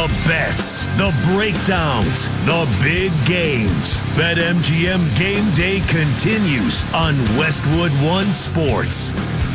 The bets, the breakdowns, the big games. BetMGM Game Day continues on Westwood One Sports.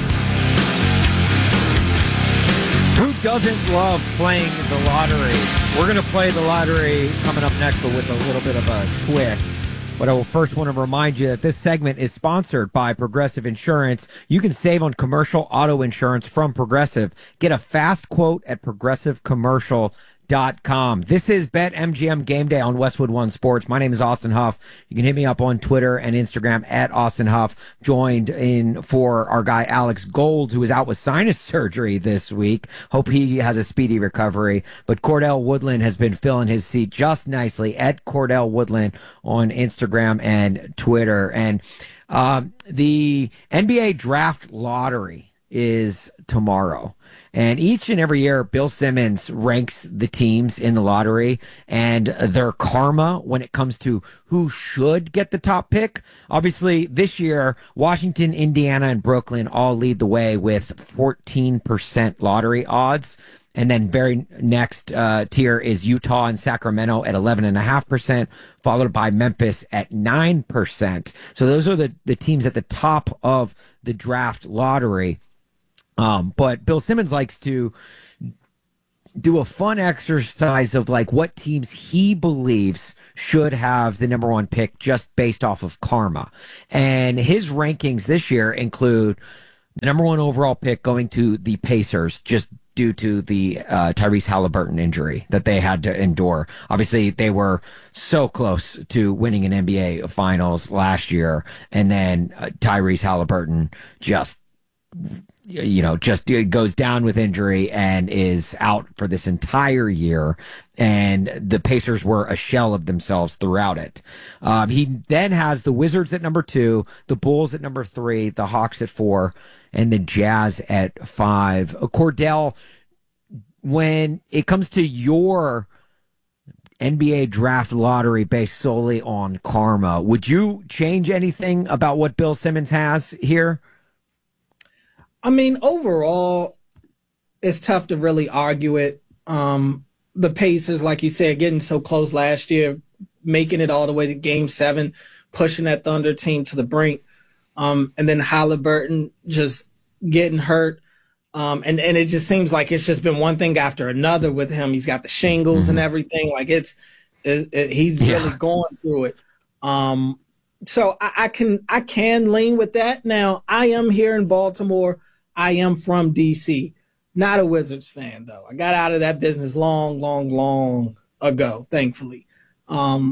Who doesn't love playing the lottery? We're going to play the lottery coming up next, but with a little bit of a twist. But I will first want to remind you that this segment is sponsored by Progressive Insurance. You can save on commercial auto insurance from Progressive. Get a fast quote at progressivecommercial.com. This is BetMGM Game Day on Westwood One Sports. My name is Austin Huff. You can hit me up on Twitter and Instagram at Austin Huff. Joined in for our guy Alex Gold, who is out with sinus surgery this week. Hope he has a speedy recovery. But Cordell Woodland has been filling his seat just nicely at Cordell Woodland on Instagram and Twitter. And the NBA Draft Lottery is tomorrow. And each and every year, Bill Simmons ranks the teams in the lottery and their karma when it comes to who should get the top pick. Obviously, this year, Washington, Indiana, and Brooklyn all lead the way with 14% lottery odds. And then very next tier is Utah and Sacramento at 11.5%, followed by Memphis at 9%. So those are the teams at the top of the draft lottery. But Bill Simmons likes to do a fun exercise of like what teams he believes should have the number one pick just based off of karma. And his rankings this year include the number one overall pick going to the Pacers just due to the Tyrese Halliburton injury that they had to endure. Obviously, they were so close to winning an NBA Finals last year. And then Tyrese Halliburton just goes down with injury and is out for this entire year. And the Pacers were a shell of themselves throughout it. He then has the Wizards at number 2, the Bulls at number 3, the Hawks at 4, and the Jazz at 5. Cordell, when it comes to your NBA draft lottery based solely on karma, would you change anything about what Bill Simmons has here? I mean, overall, it's tough to really argue it. The Pacers, like you said, getting so close last year, making it all the way to Game 7, pushing that Thunder team to the brink, and then Halliburton just getting hurt. And it just seems like it's just been one thing after another with him. He's got the shingles and everything. Like he's really going through it. So I can lean with that. Now, I am here in Baltimore. I am from D.C. Not a Wizards fan, though. I got out of that business long, long, long ago, thankfully. But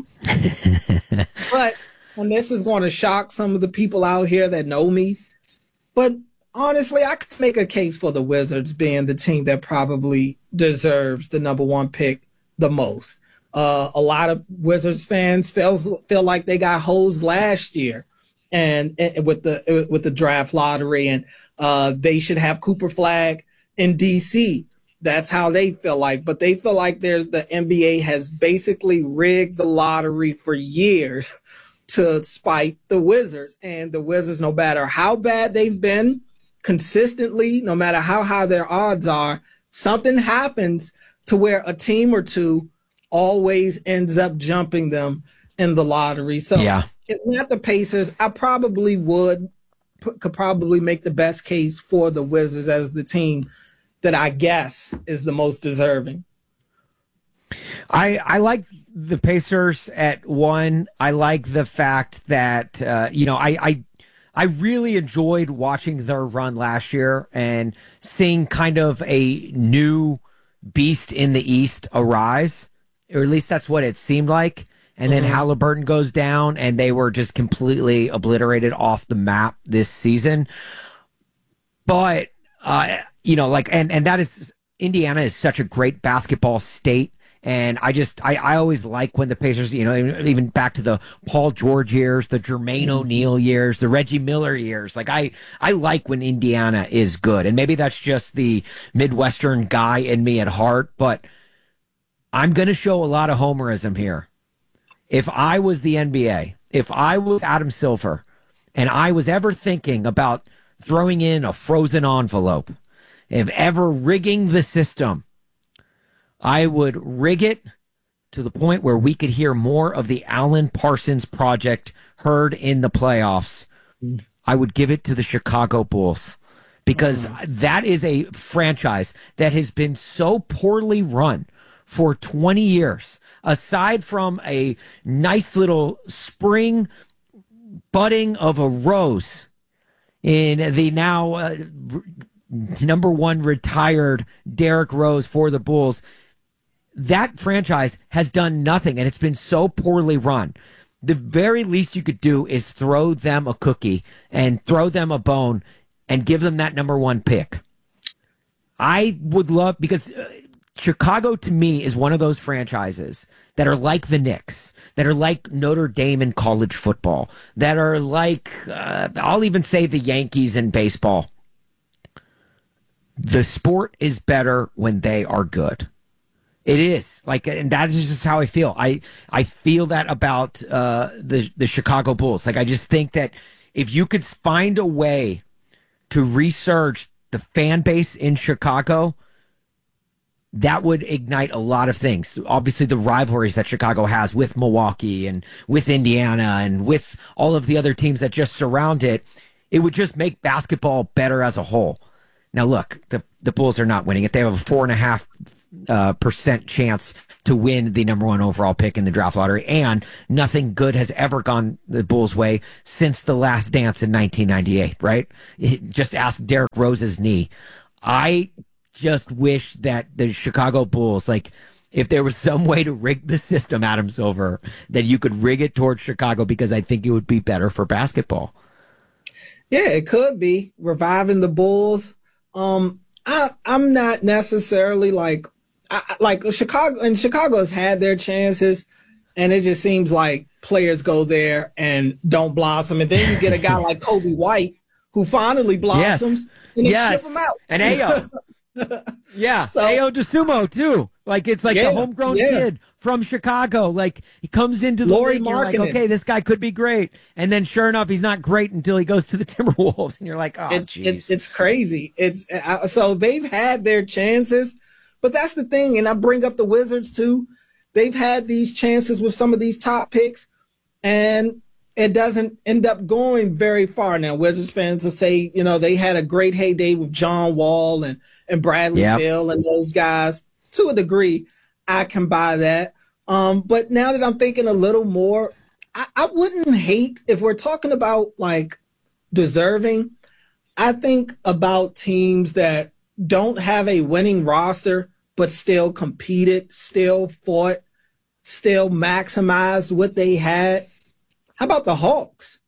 and this is going to shock some of the people out here that know me. But honestly, I could make a case for the Wizards being the team that probably deserves the number one pick the most. A lot of Wizards fans feel like they got hosed last year, and with the draft lottery, and they should have Cooper Flag in DC. That's how they feel like, but they feel like the NBA has basically rigged the lottery for years to spite the Wizards, and the Wizards, no matter how bad they've been consistently, no matter how high their odds are, something happens to where a team or two always ends up jumping them in the lottery. So if not the Pacers, I probably could probably make the best case for the Wizards as the team that I guess is the most deserving. I like the Pacers at 1. I like the fact that, I really enjoyed watching their run last year and seeing kind of a new beast in the East arise. Or at least that's what it seemed like. And then Halliburton goes down, and they were just completely obliterated off the map this season. But, and that is, Indiana is such a great basketball state. And I always like when the Pacers, even back to the Paul George years, the Jermaine O'Neal years, the Reggie Miller years. Like I like when Indiana is good. And maybe that's just the Midwestern guy in me at heart, but I'm going to show a lot of homerism here. If I was the NBA, if I was Adam Silver, and I was ever thinking about throwing in a frozen envelope, if ever rigging the system, I would rig it to the point where we could hear more of the Alan Parsons project heard in the playoffs. I would give it to the Chicago Bulls because that is a franchise that has been so poorly run for 20 years. Aside from a nice little spring budding of a rose in the now number one retired Derrick Rose for the Bulls, that franchise has done nothing, and it's been so poorly run. The very least you could do is throw them a cookie and throw them a bone and give them that number one pick. I would love, because Chicago to me is one of those franchises that are like the Knicks, that are like Notre Dame in college football, that are like, I'll even say the Yankees in baseball. The sport is better when they are good. It is like, and that is just how I feel. I feel that about the Chicago Bulls. Like, I just think that if you could find a way to resurge the fan base in Chicago, that would ignite a lot of things. Obviously, the rivalries that Chicago has with Milwaukee and with Indiana and with all of the other teams that just surround it, it would just make basketball better as a whole. Now, look, the Bulls are not winning it. They have a 4.5% chance to win the number one overall pick in the draft lottery, and nothing good has ever gone the Bulls' way since The Last Dance in 1998, right? Just ask Derrick Rose's knee. I just wish that the Chicago Bulls, like, if there was some way to rig the system, Adam Silver, that you could rig it towards Chicago, because I think it would be better for basketball. Yeah, it could be reviving the Bulls. I'm not necessarily like Chicago, and Chicago has had their chances, and it just seems like players go there and don't blossom, and then you get a guy like Kobe White who finally blossoms, and they ship him out. And Ayo. Yeah, so, Ayo DeSumo too. Like, it's like the homegrown kid from Chicago. Like, he comes into the league, you're like, okay, this guy could be great, and then sure enough, he's not great until he goes to the Timberwolves, and you're like, oh, jeez. It's crazy. So they've had their chances, but that's the thing, and I bring up the Wizards too. They've had these chances with some of these top picks, and it doesn't end up going very far. Now, Wizards fans will say, they had a great heyday with John Wall and Bradley Beal and those guys. To a degree, I can buy that. But now that I'm thinking a little more, I wouldn't hate, if we're talking about like deserving, I think about teams that don't have a winning roster, but still competed, still fought, still maximized what they had. How about the Hawks?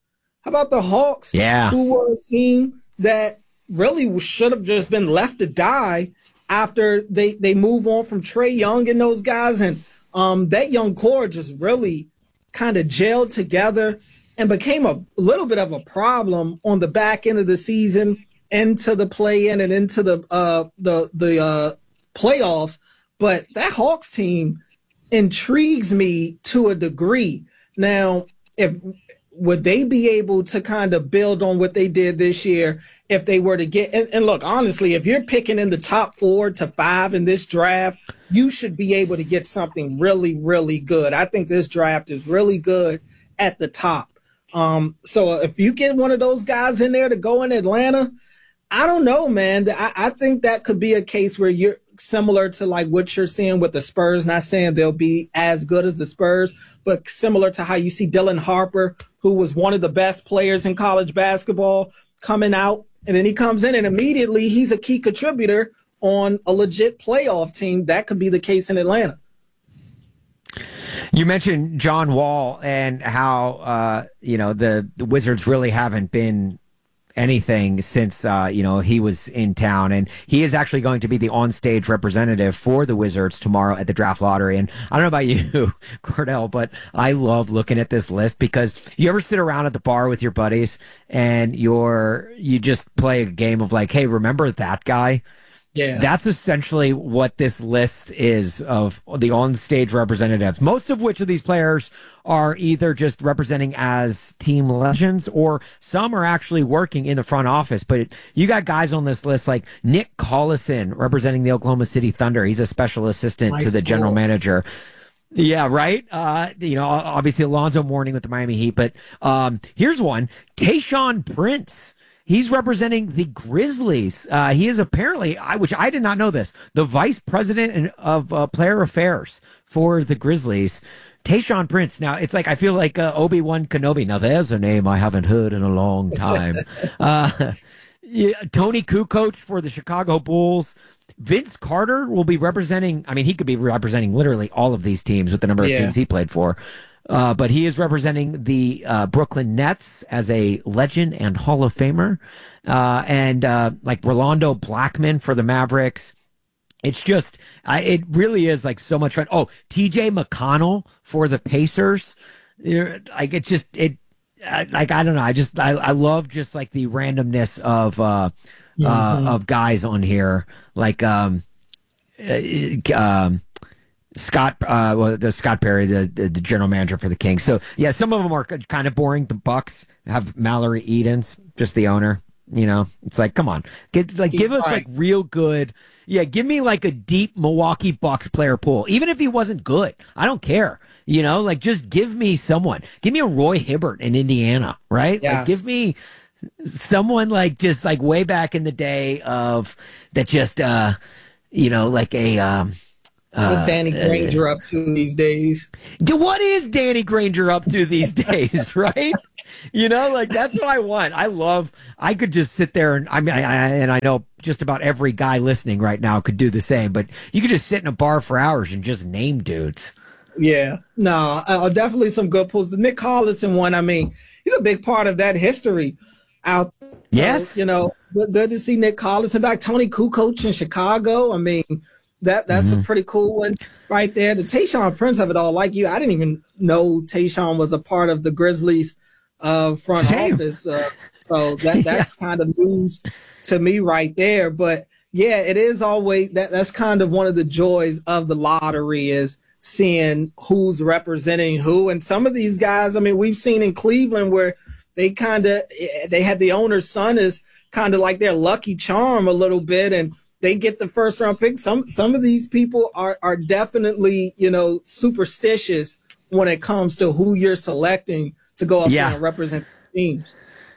Yeah. Who were a team that really should have just been left to die after they move on from Trae Young and those guys. And that young core just really kind of gelled together and became a little bit of a problem on the back end of the season, into the play-in and into the playoffs. But that Hawks team intrigues me to a degree. Now, would they be able to kind of build on what they did this year if they were to get, and look, honestly, if you're picking in the top 4 to 5 in this draft, you should be able to get something really, really good. I think this draft is really good at the top. So if you get one of those guys in there to go in Atlanta, I don't know, man. I think that could be a case where you're similar to like what you're seeing with the Spurs. Not saying they'll be as good as the Spurs, but similar to how you see Dylan Harper, who was one of the best players in college basketball, coming out, and then he comes in and immediately he's a key contributor on a legit playoff team. That could be the case in Atlanta. You mentioned John Wall and how the Wizards really haven't been anything since he was in town, and he is actually going to be the on-stage representative for the Wizards tomorrow at the draft lottery. And I don't know about you, Cordell, but I love looking at this list, because you ever sit around at the bar with your buddies and you just play a game of like, hey, remember that guy? Yeah. That's essentially what this list is of the on-stage representatives, most of which of these players are either just representing as team legends or some are actually working in the front office. But you got guys on this list like Nick Collison representing the Oklahoma City Thunder. He's a special assistant to the general manager. Yeah, right. Obviously Alonzo Mourning with the Miami Heat. But here's one, Tayshaun Prince. He's representing the Grizzlies. He is apparently, which I did not know this, the vice president of player affairs for the Grizzlies. Tayshaun Prince. Now, it's like, I feel like Obi-Wan Kenobi. Now, there's a name I haven't heard in a long time. Tony Kukoc for the Chicago Bulls. Vince Carter will be representing, he could be representing literally all of these teams with the number of teams he played for. But he is representing the Brooklyn Nets as a legend and Hall of Famer. And like Rolando Blackman for the Mavericks. It's just, it really is like so much fun. Oh, TJ McConnell for the Pacers. I don't know. I love just like the randomness of guys on here. Like, Scott Perry, the general manager for the Kings. So yeah, some of them are kind of boring. The Bucks have Mallory Edens, just the owner. It's like, come on, give us like real good. Yeah, give me like a deep Milwaukee Bucks player pool, even if he wasn't good. I don't care. Like just give me someone. Give me a Roy Hibbert in Indiana, right? Yes. Like give me someone like just like way back in the day of that. Just like a. What's Danny Granger up to these days? What is Danny Granger up to these days, right? Like that's what I want. I could just sit there and I know just about every guy listening right now could do the same, but you could just sit in a bar for hours and just name dudes. Yeah, no, definitely some good pulls. The Nick Collison one, he's a big part of that history out there. Yes. So, good to see Nick Collison back. Tony Kukoc in Chicago. That's a pretty cool one right there. The Tayshaun Prince of it all, like you, I didn't even know Tayshaun was a part of the Grizzlies front office. So that's kind of news to me right there. But yeah, it is always that's kind of one of the joys of the lottery is seeing who's representing who. And some of these guys, we've seen in Cleveland where they had the owner's son as kind of like their lucky charm a little bit, and they get the first round pick. Some of these people are definitely, superstitious when it comes to who you're selecting to go up there and represent the teams.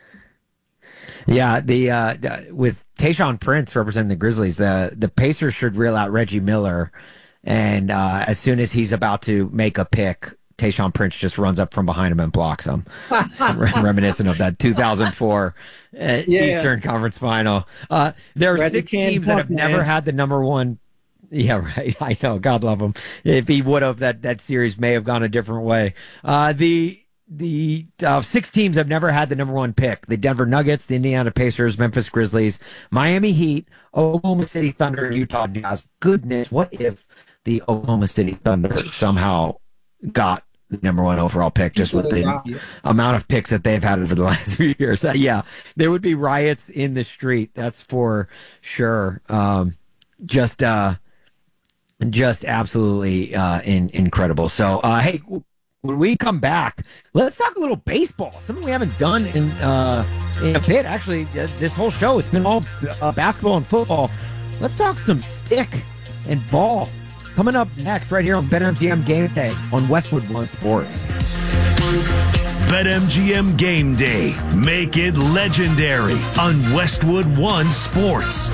Yeah, with Tayshaun Prince representing the Grizzlies, the Pacers should reel out Reggie Miller, and as soon as he's about to make a pick, Tayshaun Prince just runs up from behind him and blocks him. Reminiscent of that 2004 Eastern Conference Final. There are 6 teams that have never had the number one. Yeah, right. I know. God love him. If he would have, that series may have gone a different way. The 6 teams have never had the number one pick. The Denver Nuggets, the Indiana Pacers, Memphis Grizzlies, Miami Heat, Oklahoma City Thunder, and Utah Jazz. Goodness, what if the Oklahoma City Thunder somehow got the number one overall pick just with the amount of picks that they've had over the last few years? Yeah, there would be riots in the street. That's for sure. Just absolutely incredible. So, hey, when we come back, let's talk a little baseball. Something we haven't done in a bit. Actually, this whole show, it's been all basketball and football. Let's talk some stick and ball. Coming up next, right here on BetMGM Game Day on Westwood One Sports. BetMGM Game Day. Make it legendary on Westwood One Sports.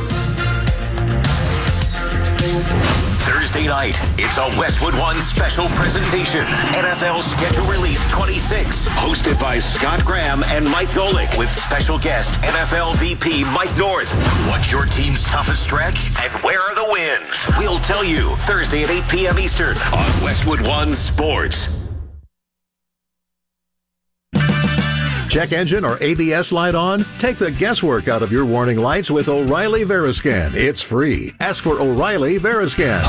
Thursday night, it's a Westwood One special presentation. NFL Schedule Release 26, hosted by Scott Graham and Mike Golick, with special guest NFL VP Mike North. What's your team's toughest stretch, and where are the wins? We'll tell you Thursday at 8 p.m. Eastern on Westwood One Sports. Check engine or ABS light on? Take the guesswork out of your warning lights with O'Reilly Veriscan. It's free. Ask for O'Reilly Veriscan.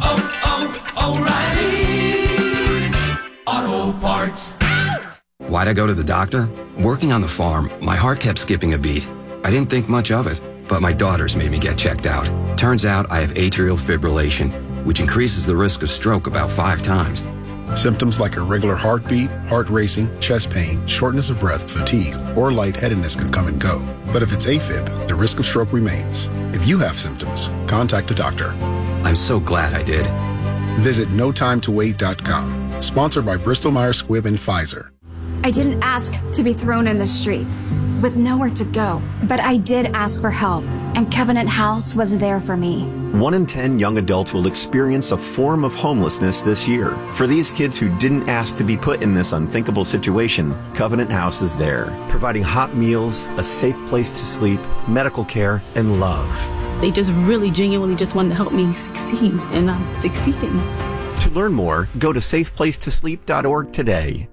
O'Reilly Auto Parts. Why'd I go to the doctor? Working on the farm, my heart kept skipping a beat. I didn't think much of it. but my daughters made me get checked out. Turns out I have atrial fibrillation, which increases the risk of stroke about 5 times. Symptoms like irregular heartbeat, heart racing, chest pain, shortness of breath, fatigue, or lightheadedness can come and go. But if it's AFib, the risk of stroke remains. If you have symptoms, contact a doctor. I'm so glad I did. Visit notimetowait.com. Sponsored by Bristol Myers Squibb and Pfizer. I didn't ask to be thrown in the streets with nowhere to go, but I did ask for help, and Covenant House was there for me. 1 in 10 young adults will experience a form of homelessness this year. For these kids who didn't ask to be put in this unthinkable situation, Covenant House is there, providing hot meals, a safe place to sleep, medical care, and love. They just really genuinely just wanted to help me succeed, and I'm succeeding. To learn more, go to safeplacetosleep.org today.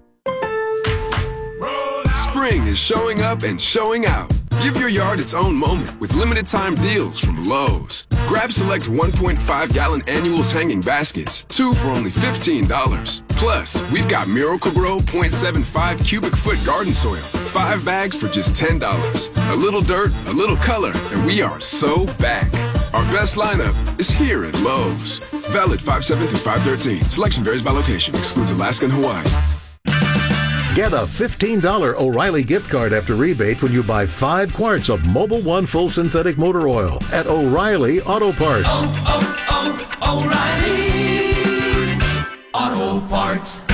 Spring is showing up and showing out. Give your yard its own moment with limited time deals from Lowe's. Grab select 1.5-gallon annuals hanging baskets, 2 for only $15. Plus, we've got Miracle-Gro 0.75 cubic foot garden soil, 5 bags for just $10. A little dirt, a little color, and we are so back. Our best lineup is here at Lowe's. Valid 5/7 through 5/13. Selection varies by location. Excludes Alaska and Hawaii. Get a $15 O'Reilly gift card after rebate when you buy 5 quarts of Mobil 1 full synthetic motor oil at O'Reilly Auto Parts. O'Reilly Auto Parts.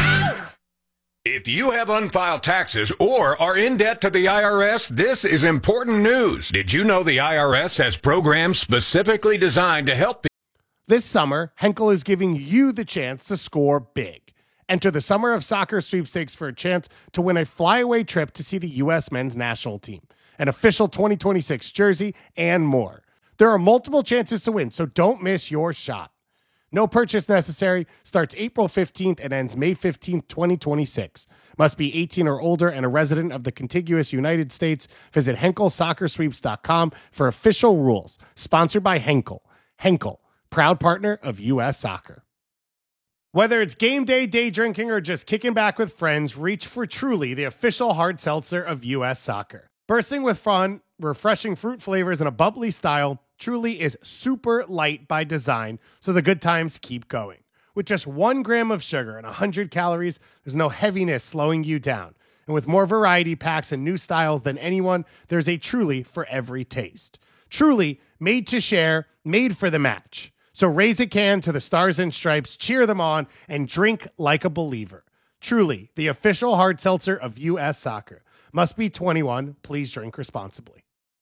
If you have unfiled taxes or are in debt to the IRS, this is important news. Did you know the IRS has programs specifically designed to help people? This summer, Henkel is giving you the chance to score big. Enter the Summer of Soccer sweepstakes for a chance to win a flyaway trip to see the U.S. men's national team, an official 2026 jersey, and more. There are multiple chances to win, so don't miss your shot. No purchase necessary. Starts April 15th and ends May 15th, 2026. Must be 18 or older and a resident of the contiguous United States. Visit HenkelSoccerSweeps.com for official rules. Sponsored by Henkel. Henkel, proud partner of U.S. Soccer. Whether it's game day, day drinking, or just kicking back with friends, reach for Truly, the official hard seltzer of U.S. Soccer. Bursting with fun, refreshing fruit flavors, and a bubbly style, Truly is super light by design, so the good times keep going. With just 1 gram of sugar and 100 calories, there's no heaviness slowing you down. And with more variety packs and new styles than anyone, there's a Truly for every taste. Truly, made to share, made for the match. So raise a can to the Stars and Stripes, cheer them on, and drink like a believer. Truly, the official hard seltzer of U.S. Soccer. Must be 21. Please drink responsibly.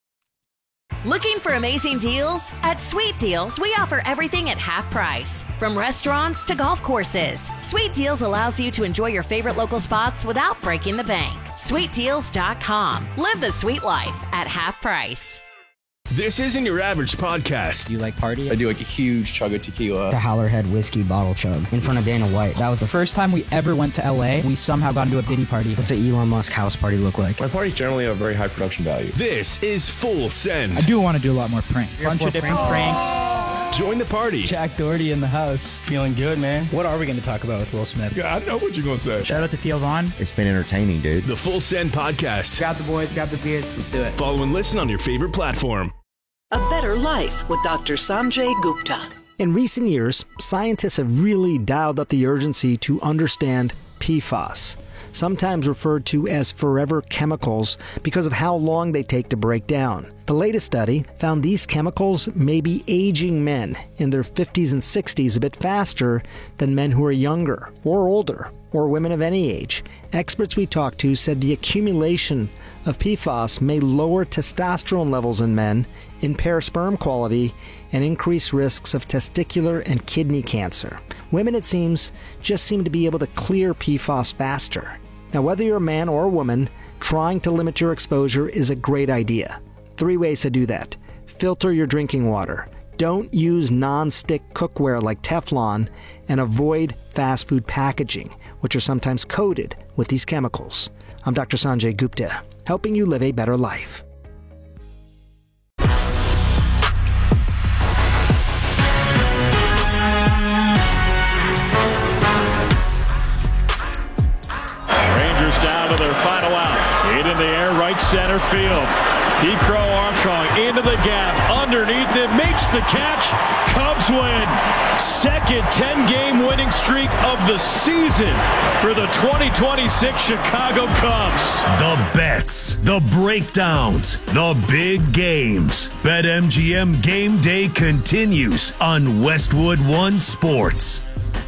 Looking for amazing deals? At Sweet Deals, we offer everything at half price. From restaurants to golf courses, Sweet Deals allows you to enjoy your favorite local spots without breaking the bank. SweetDeals.com. Live the sweet life at half price. This isn't your average podcast. Do you like partying? I do like a huge chug of tequila. The Howlerhead whiskey bottle chug in front of Dana White. That was the first time we ever went to LA. We somehow got into a Diddy party. What's an Elon Musk house party look like? My parties generally have very high production value. This is Full Send. I do want to do a lot more pranks. Bunch of different pranks. Join the party. Jack Doherty in the house. Feeling good, man. What are we going to talk about with Will Smith? Yeah, I know what you're going to say. Shout out to Theo Vaughn. It's been entertaining, dude. The Full Send podcast. Grab the boys, grab the beers. Let's do it. Follow and listen on your favorite platform. A Better Life with Dr. Sanjay Gupta. In recent years, scientists have really dialed up the urgency to understand PFAS, sometimes referred to as forever chemicals because of how long they take to break down. The latest study found these chemicals may be aging men in their 50s and 60s a bit faster than men who are younger or older, or women of any age. Experts we talked to said the accumulation of PFAS may lower testosterone levels in men, impair sperm quality, and increase risks of testicular and kidney cancer. Women, it seems, just seem to be able to clear PFAS faster. Now, whether you're a man or a woman, trying to limit your exposure is a great idea. 3 ways to do that. Filter your drinking water. Don't use non-stick cookware like Teflon, and avoid fast food packaging, which are sometimes coated with these chemicals. I'm Dr. Sanjay Gupta, helping you live a better life. Rangers down to their final out. Hit in the air, right center field. Crow Armstrong into the gap, underneath it, makes the catch. Cubs win. Second 10-game winning streak of the season for the 2026 Chicago Cubs. The bets, the breakdowns, the big games. BetMGM Game Day continues on Westwood One Sports.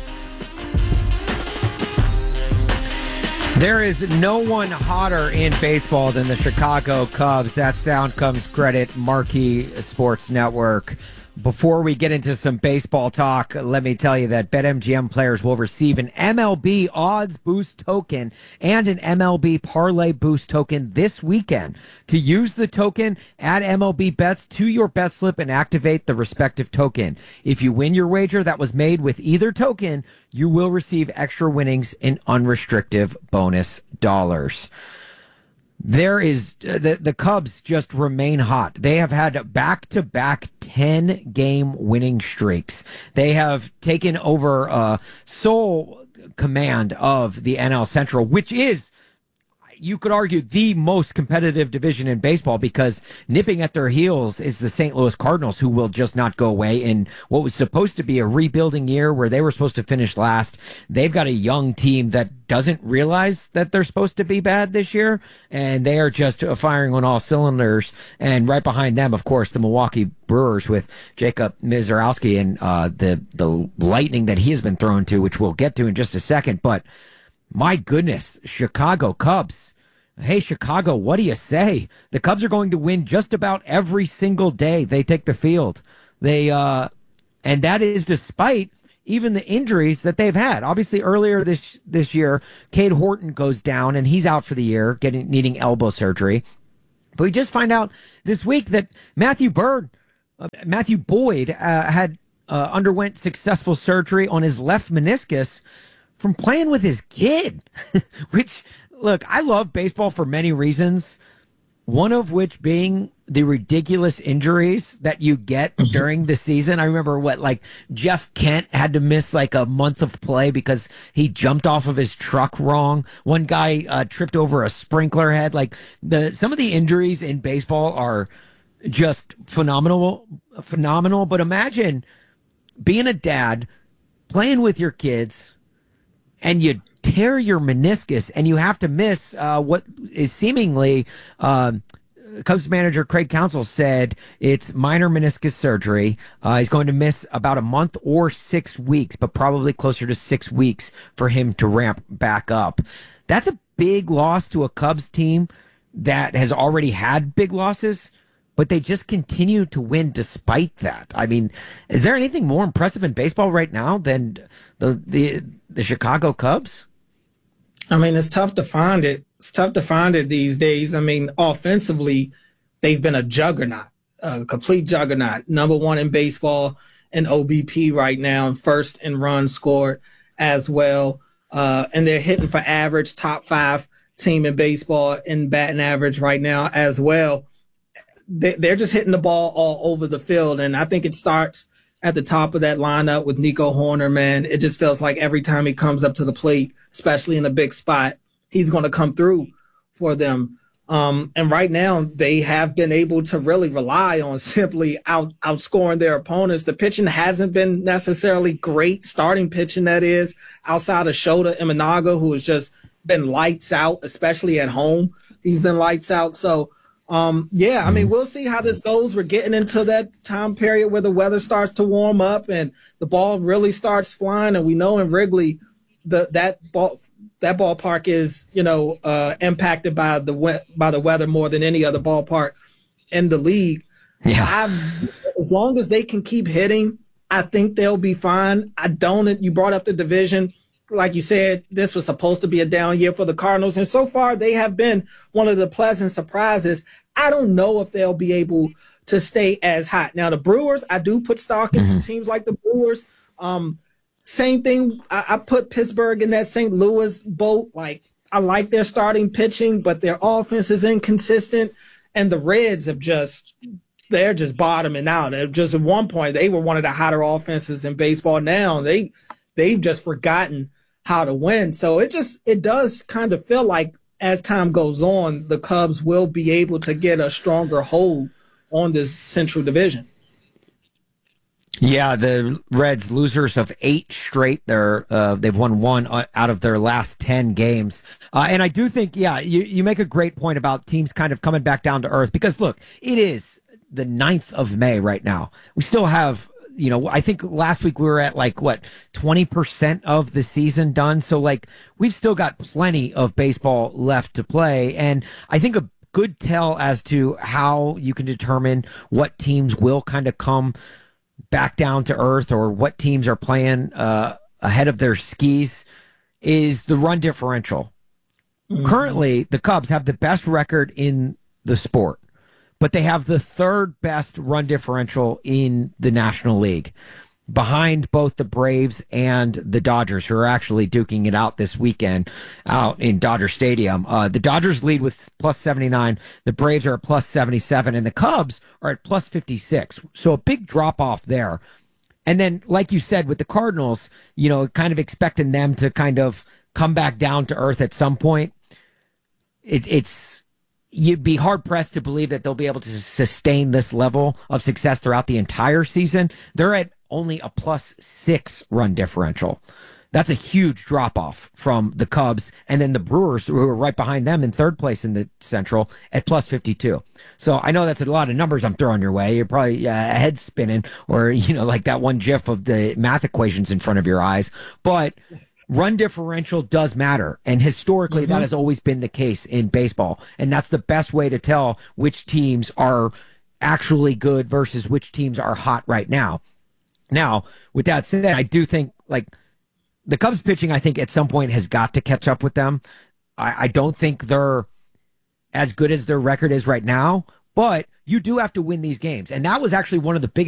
There is no one hotter in baseball than the Chicago Cubs. That sound comes credit Marquee Sports Network. Before we get into some baseball talk, let me tell you that BetMGM players will receive an MLB odds boost token and an MLB parlay boost token this weekend. To use the token, add MLB bets to your bet slip and activate the respective token. If you win your wager that was made with either token, you will receive extra winnings in unrestricted bonus dollars. There is the Cubs just remain hot. They have had back-to-back 10-game winning streaks. They have taken over sole command of the NL Central, which is, you could argue, the most competitive division in baseball, because nipping at their heels is the St. Louis Cardinals, who will just not go away in what was supposed to be a rebuilding year where they were supposed to finish last. They've got a young team that doesn't realize that they're supposed to be bad this year, and they are just firing on all cylinders. And right behind them, of course, the Milwaukee Brewers with Jacob Mizorowski and the lightning that he has been thrown to, which we'll get to in just a second. But my goodness, Chicago Cubs. Hey, Chicago, what do you say? The Cubs are going to win just about every single day they take the field. And that is despite even the injuries that they've had. Obviously, earlier this year, Cade Horton goes down, and he's out for the year, needing elbow surgery. But we just find out this week that Matthew Boyd had underwent successful surgery on his left meniscus from playing with his kid, which, look, I love baseball for many reasons, one of which being the ridiculous injuries that you get during the season. I remember Jeff Kent had to miss a month of play because he jumped off of his truck wrong. One guy tripped over a sprinkler head. Some of the injuries in baseball are just phenomenal. But imagine being a dad, playing with your kids, and you tear your meniscus and you have to miss what is seemingly Cubs manager Craig Counsell said it's minor meniscus surgery. He's going to miss about a month or 6 weeks, but probably closer to 6 weeks for him to ramp back up. That's a big loss to a Cubs team that has already had big losses, but they just continue to win despite that. I mean, is there anything more impressive in baseball right now than the Chicago Cubs? I mean, it's tough to find it. It's tough to find it these days. I mean, offensively, they've been a juggernaut, a complete juggernaut. Number one in baseball in OBP right now, and first in runs scored as well. And they're hitting for average, top 5 team in baseball in batting average right now as well. They're just hitting the ball all over the field. And I think it starts at the top of that lineup with Nico Hoerner, man. It just feels like every time he comes up to the plate, especially in a big spot, he's going to come through for them. And right now, they have been able to really rely on simply outscoring their opponents. The pitching hasn't been necessarily great, starting pitching, that is, outside of Shota Imanaga, who has just been lights out, especially at home. He's been lights out. So, I mean, we'll see how this goes. We're getting into that time period where the weather starts to warm up and the ball really starts flying. And we know in Wrigley, that ballpark is, impacted by the weather more than any other ballpark in the league. Yeah. As long as they can keep hitting, I think they'll be fine. You brought up the division. Like you said, this was supposed to be a down year for the Cardinals, and so far they have been one of the pleasant surprises. I don't know if they'll be able to stay as hot. Now, the Brewers, I do put stock into teams like the Brewers. Same thing, I put Pittsburgh in that St. Louis boat. I like their starting pitching, but their offense is inconsistent, and the Reds they're just bottoming out. Just at one point, they were one of the hotter offenses in baseball. Now they've just forgotten how to win. So it does kind of feel like as time goes on, the Cubs will be able to get a stronger hold on this Central Division. Yeah, the Reds, losers of 8 straight. They've won 1 out of their last 10 games. And I do think, you make a great point about teams kind of coming back down to earth because, look, it is the 9th of May right now. We still have, I think last week we were at 20% of the season done. So we've still got plenty of baseball left to play. And I think a good tell as to how you can determine what teams will kind of come back down to earth or what teams are playing ahead of their skis is the run differential. Mm-hmm. Currently, the Cubs have the best record in the sport, but they have the 3rd best run differential in the National League, behind both the Braves and the Dodgers, who are actually duking it out this weekend out in Dodger Stadium. The Dodgers lead with plus 79, the Braves are at plus 77, and the Cubs are at plus 56. So a big drop off there. And then, like you said, with the Cardinals, kind of expecting them to kind of come back down to earth at some point. You'd be hard pressed to believe that they'll be able to sustain this level of success throughout the entire season. They're at only a plus 6 run differential. That's a huge drop off from the Cubs, and then the Brewers, who are right behind them in 3rd place in the Central at plus 52. So I know that's a lot of numbers I'm throwing your way. You're probably head spinning, or like that one GIF of the math equations in front of your eyes. But run differential does matter, and historically that has always been the case in baseball, and that's the best way to tell which teams are actually good versus which teams are hot right now. Now, with that said, I do think the Cubs pitching, I think at some point has got to catch up with them. I don't think they're as good as their record is right now, but you do have to win these games. And that was actually one of the biggest